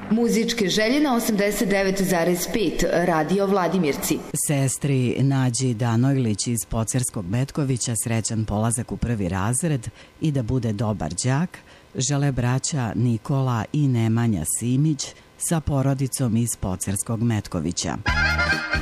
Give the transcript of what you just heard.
Muzičke želje na 89,5 Radio Vladimirci. Sestri Nađi Danojlić iz Pocerskog Metkovića srećan polazak u 1. razred i da bude dobar đak žele braća Nikola i Nemanja Simić sa porodicom iz Pocerskog Metkovića.